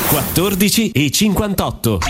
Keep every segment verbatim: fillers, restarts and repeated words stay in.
quattordici e cinquantotto.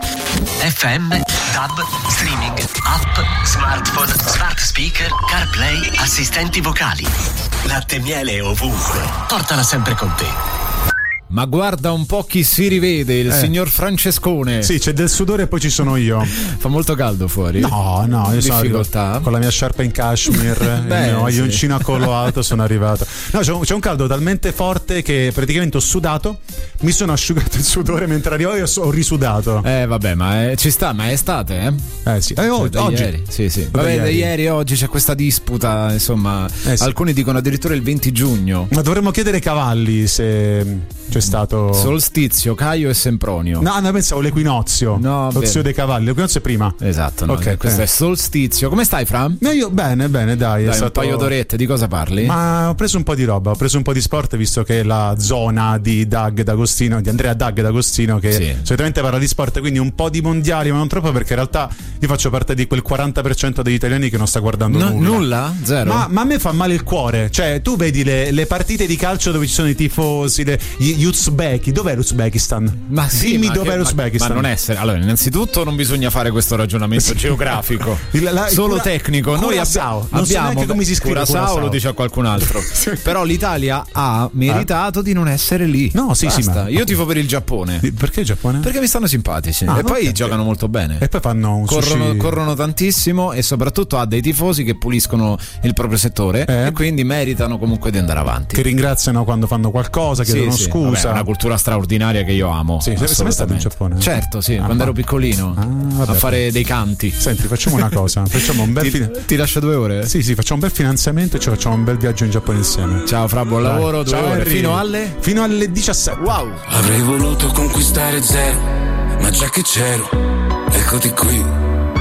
F M, DAB, streaming, app, smartphone, smart speaker, CarPlay, assistenti vocali. Latte e miele ovunque. Portala sempre con te. Ma guarda un po' chi si rivede, il eh. signor Francescone. Sì, c'è del sudore e poi ci sono io. Fa molto caldo fuori? No, no, io sono difficoltà con la mia sciarpa in cashmere, Beh, il mio maglioncino sì. a collo alto sono arrivato. No, c'è un, c'è un caldo talmente forte che praticamente ho sudato, mi sono asciugato il sudore mentre arrivavo e ho risudato. Eh vabbè, ma è, ci sta, ma è estate, eh? Eh sì, eh, oh, da oggi. Ieri. Sì, sì. Da Vabbè, ieri. da ieri e oggi c'è questa disputa, insomma, Eh sì. alcuni dicono addirittura il venti giugno. Ma dovremmo chiedere ai cavalli se c'è stato Solstizio, Caio e Sempronio. No, no, pensavo l'equinozio. No, lo bene. zio dei cavalli. L'equinozio è prima. Esatto, no, Ok, questo eh. è solstizio. Come stai, Fra? Ma io bene, bene, dai, Dai, è stato un paio d'orette, di cosa parli? Ma ho preso un po' di roba, ho preso un po' di sport, visto che è la zona di Doug D'Agostino, di Andrea Doug D'Agostino, che Sì. solitamente parla di sport, quindi un po' di mondiali, ma non troppo, perché in realtà io faccio parte di quel quaranta per cento degli italiani che non sta guardando No, nulla. nulla? Zero? Ma, ma a me fa male il cuore. Cioè, tu vedi le, le partite di calcio dove ci sono i tifosi, le, gli uzbeki. Dov'è l'Uzbekistan? Ma sì, Dimmi ma dov'è che- l'Uzbekistan. Ma, ma non essere. Allora, innanzitutto non bisogna fare questo ragionamento geografico. Il- la- solo Cura- tecnico. Noi Curaçao. abbi- Non so abbiamo neanche come si scrive Curaçao, Curaçao. lo dice a qualcun altro. Però l'Italia ha meritato di non essere lì. No, sì, sì, Basta. ma- Io tifo per il Giappone. Perché il Giappone? Perché mi stanno simpatici. Ah, e poi ok. giocano molto bene. E poi fanno un Corrono, sushi. corrono tantissimo e soprattutto ha dei tifosi che puliscono il proprio settore Eh? e quindi meritano comunque di andare avanti. Che ringraziano quando fanno qualcosa, Sì, chiedono sì. scusa. Vabbè, è una cultura straordinaria che io amo. Sì, sei mai stato in Giappone? Certo, sì, Ah, quando ma- ero piccolino Ah, vabbè. a fare dei canti. Senti, facciamo una cosa, facciamo un bel Ti, fin- ti lascio due ore? Sì, sì, facciamo un bel finanziamento e ci facciamo un bel viaggio in Giappone insieme. Ciao Fra, buon Dai. lavoro, due Ciao, ore Henry. fino alle Fino alle diciassette. wow. Avrei voluto conquistare zero, ma già che c'ero, eccoti qui.